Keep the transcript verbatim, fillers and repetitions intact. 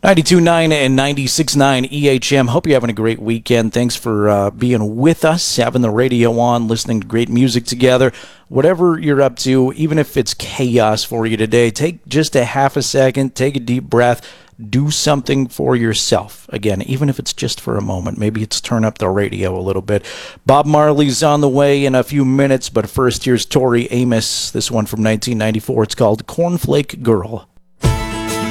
ninety-two point nine and ninety-six point nine E H M. Hope you're having a great weekend. Thanks for uh, being with us, having the radio on, listening to great music together. Whatever you're up to, even if it's chaos for you today, take just a half a second, take a deep breath, do something for yourself. Again, even if it's just for a moment. Maybe it's turn up the radio a little bit. Bob Marley's on the way in a few minutes, but first here's Tori Amos. This one from nineteen ninety-four. It's called Cornflake Girl.